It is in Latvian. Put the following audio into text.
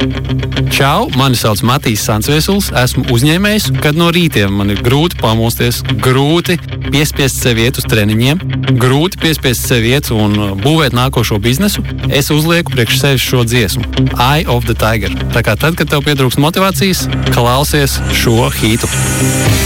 Čau, mani sauc Matīs Sancviesuls, esmu uzņēmējs, kad no rītiem man ir grūti pamosties, grūti piespiest sevi iet uz treniņiem, grūti piespiest sevi iet un būvēt nākošo biznesu. Es uzlieku priekš sevis šo dziesmu, Eye of the Tiger. Tā kā tad, kad tev pietrūkst motivācijas, klausies šo hītu.